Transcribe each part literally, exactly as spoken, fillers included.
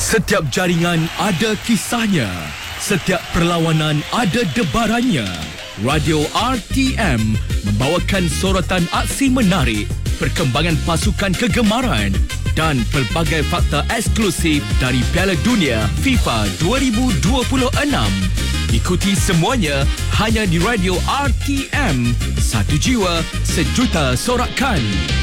Setiap jaringan ada kisahnya. Setiap perlawanan ada debarannya. Radio R T M membawakan sorotan aksi menarik, perkembangan pasukan kegemaran dan pelbagai fakta eksklusif dari Piala Dunia FIFA dua ribu dua puluh enam. Ikuti semuanya hanya di Radio R T M. Satu jiwa, sejuta sorakan.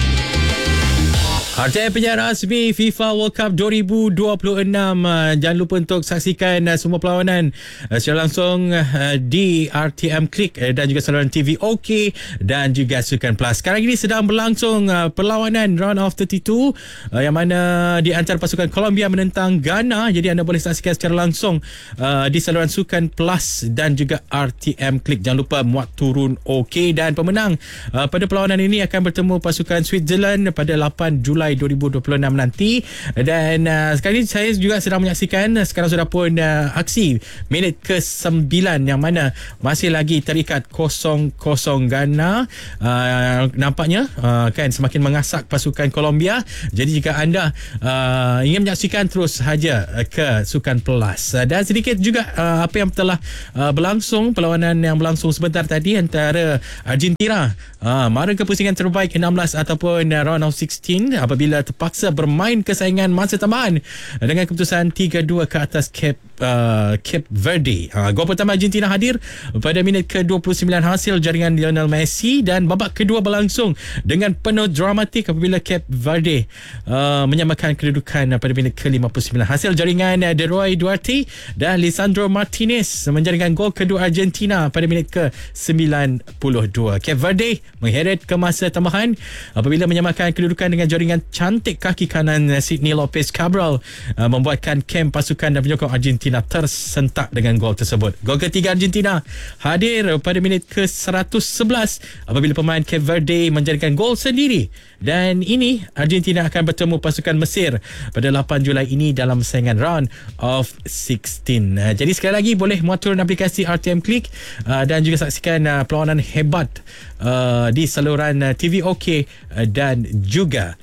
R T M penyiar rasmi FIFA World Cup dua ribu dua puluh enam. Jangan lupa untuk saksikan semua perlawanan secara langsung di R T M Click dan juga saluran T V OK dan juga Sukan Plus. Sekarang ini sedang berlangsung perlawanan round of tiga puluh dua yang mana di antara pasukan Colombia menentang Ghana. Jadi anda boleh saksikan secara langsung di saluran Sukan Plus dan juga R T M Click. Jangan lupa muat turun OK. Dan pemenang pada perlawanan ini akan bertemu pasukan Switzerland pada lapan Julai dua ribu dua puluh enam nanti. Dan uh, sekali saya juga sedang menyaksikan sekarang sudah pun uh, aksi minit ke sembilan yang mana masih lagi terikat kosong kosong Ghana. Uh, nampaknya uh, kan semakin mengasak pasukan Colombia. Jadi jika anda uh, ingin menyaksikan, terus saja ke Sukan Plus. Uh, dan sedikit juga uh, apa yang telah uh, berlangsung, perlawanan yang berlangsung sebentar tadi antara Argentina uh, mara ke pusingan terbaik enam belas ataupun uh, round of enam belas apabila terpaksa bermain kesaingan masa tambahan dengan keputusan tiga dua ke atas Cape uh, Cape Verde. Uh, gol pertama Argentina hadir pada minit ke dua puluh sembilan hasil jaringan Lionel Messi, dan babak kedua berlangsung dengan penuh dramatik apabila Cape Verde uh, menyamakan kedudukan pada minit ke lima puluh sembilan hasil jaringan uh, De Roy Duarte dan Lisandro Martinez menjaringkan gol kedua Argentina pada minit ke sembilan puluh dua. Cape Verde mengheret ke masa tambahan apabila menyamakan kedudukan dengan jaringan cantik kaki kanan Sydney Lopez Cabral uh, membuatkan kem pasukan dan penyokong Argentina tersentak dengan gol tersebut. Gol ketiga Argentina hadir pada minit ke seratus sebelas apabila pemain Cape Verde menjadikan gol sendiri, dan ini Argentina akan bertemu pasukan Mesir pada lapan Julai ini dalam saingan round of enam belas. Uh, jadi sekali lagi boleh muat turun aplikasi R T M Click uh, dan juga saksikan uh, perlawanan hebat uh, di saluran uh, T V OK uh, dan juga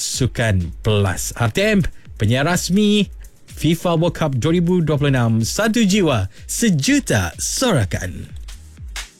Sukan Plus. R T M penyiar rasmi FIFA World Cup dua ribu dua puluh enam. Satu jiwa, sejuta sorakan.